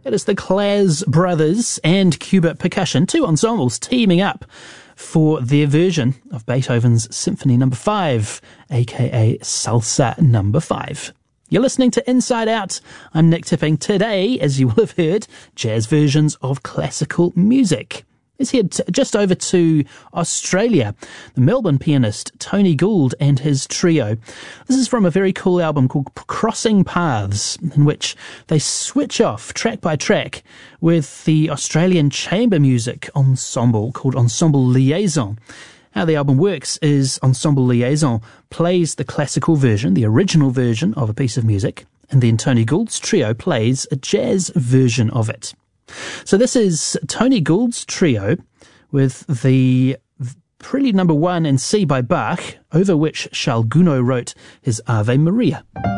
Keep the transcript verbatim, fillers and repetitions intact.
It is the Claz Brothers and Qubit Percussion, two ensembles teaming up for their version of Beethoven's Symphony Number Five, aka Salsa Number Five. You're listening to Inside Out. I'm Nick Tipping. Today, as you will have heard, jazz versions of classical music. Let's head just over to Australia. The Melbourne pianist Tony Gould and his trio. This is from a very cool album called Crossing Paths, in which they switch off track by track with the Australian chamber music ensemble called Ensemble Liaison. How the album works is Ensemble Liaison plays the classical version, the original version of a piece of music, and then Tony Gould's trio plays a jazz version of it. So this is Tony Gould's trio with the Prelude Number One in C by Bach, over which Charles Gounod wrote his Ave Maria.